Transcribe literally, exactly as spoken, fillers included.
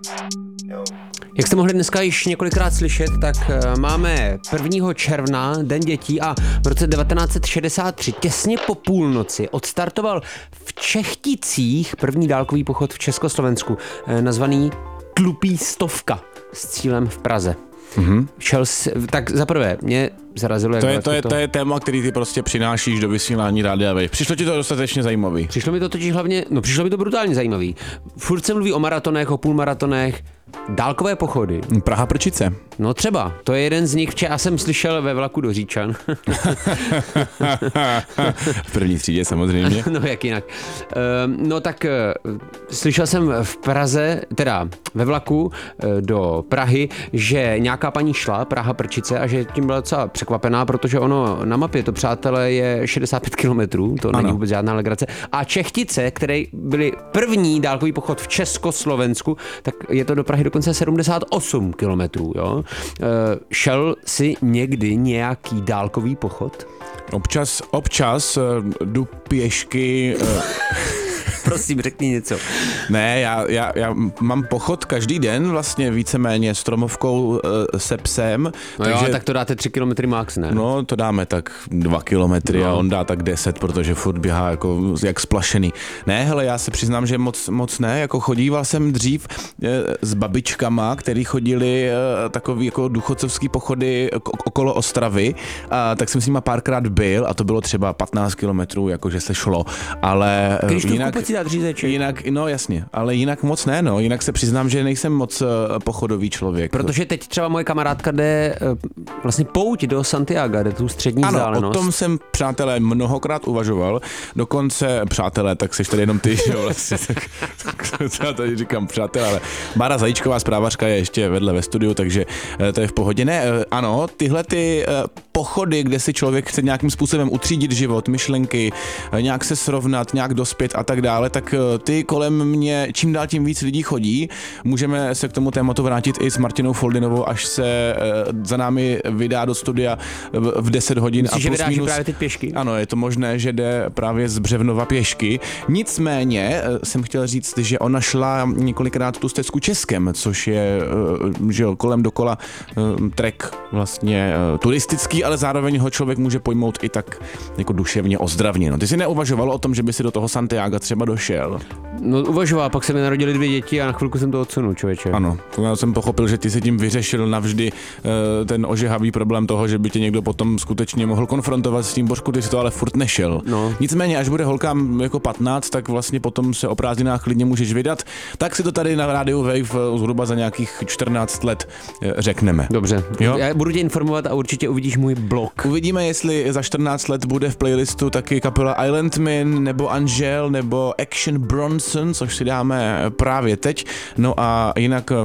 Jak jste mohli dneska již několikrát slyšet, tak máme prvního června, Den dětí, a v roce devatenáct set šedesát tři, těsně po půlnoci, odstartoval v Čechticích první dálkový pochod v Československu, nazvaný Tlupý stovka, s cílem v Praze. Mm-hmm. Šel s, tak zaprvé, mě zarazilo, jak to je, to, je, to je téma, který ty prostě přinášíš do vysílání Rádia Wave. Přišlo ti to dostatečně zajímavý? Přišlo mi to totiž hlavně, no přišlo mi to brutálně zajímavý. Furt se mluví o maratonech, o půlmaratonech, dálkové pochody. Praha Prčice. No třeba, to je jeden z nich, já jsem slyšel ve vlaku do Říčan. V první třídě samozřejmě. No jak jinak. No tak slyšel jsem v Praze, teda ve vlaku do Prahy, že nějaká paní šla, Praha Prčice, a že tím byla docela překvapená, protože ono na mapě to, přátelé, je šedesát pět kilometrů, to ano. Není vůbec žádná legrace. A Čechtice, které byly první dálkový pochod v Československu, tak je to do Prahy dokonce sedmdesát osm kilometrů, jo. E, šel si někdy nějaký dálkový pochod? Občas, občas jdu pěšky. Prosím, řekni něco. Ne, já, já, já mám pochod každý den, vlastně víceméně stromovkou e, se psem. No takže, jo, tak to dáte tři kilometry max, ne? No, to dáme tak dva kilometry no. A on dá tak deset, protože furt běhá jako jak splašený. Ne, hele, já se přiznám, že moc, moc ne, jako chodíval jsem dřív e, s babičkama, který chodili e, takový jako důchodcovský pochody k- okolo Ostravy, a tak jsem s nima párkrát byl a to bylo třeba patnáct kilometrů, jakože se šlo, ale když jinak... Jinak, no jasně, ale jinak moc ne, no, jinak se přiznám, že nejsem moc uh, pochodový člověk. Protože teď třeba moje kamarádka jde uh, vlastně pouť do Santiago, jde tu střední ano, vzdálenost. Ano, o tom jsem, přátelé, mnohokrát uvažoval, dokonce, přátelé, tak seš tady jenom ty, jo, vlastně, tak, tak já tady říkám přátelé, ale Bára Zajíčková, zprávařka, je ještě vedle ve studiu, takže uh, to je v pohodě. Ne, uh, ano, tyhle ty uh, pochody, kde si člověk chce nějakým způsobem utřídit život, myšlenky, uh, nějak se srovnat, nějak dospět a tak dále, tak ty kolem mě čím dál tím víc lidí chodí. Můžeme se k tomu tématu vrátit i s Martinou Foldinovou, až se za námi vydá do studia v deset hodin. Myslíš, a plus že vydáš minus, právě teď pěšky? Ano, je to možné, že jde právě z Břevnova pěšky. Nicméně jsem chtěl říct, že ona šla několikrát tu stezku Českem, což je že jo, kolem dokola trek vlastně turistický, ale zároveň ho člověk může pojmout i tak jako duševně ozdravně. No, ty jsi neuvažoval o tom, že by si do toho Santiago třeba došel? No uvažoval, pak se mi narodili dvě děti a na chvilku jsem to odsunul, člověče. Ano, já jsem pochopil, že ty si tím vyřešil navždy uh, ten ožehavý problém toho, že by tě někdo potom skutečně mohl konfrontovat s tím, Božku, ty si to ale furt nešel. No. Nicméně, až bude holkám jako patnáct, tak vlastně potom se o prázdninách klidně můžeš vydat, tak si to tady na rádiu Wave zhruba za nějakých čtrnáct let řekneme. Dobře, jo? Já budu tě informovat a určitě uvidíš můj blog. Uvidíme, jestli za čtrnáct let bude v playlistu taky kapela Island Man, nebo Angel, nebo Action Bronson, což si dáme právě teď. No a jinak